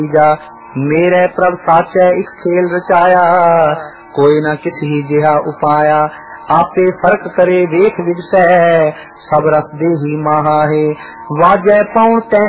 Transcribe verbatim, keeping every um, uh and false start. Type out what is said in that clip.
जा मेरे प्रभ साचै एक खेल रचाया, कोई न किसी जिहा उपाया। आपे फर्क करे वेख विगसै, सब रस दे ही महा है। वाजै पाउन तै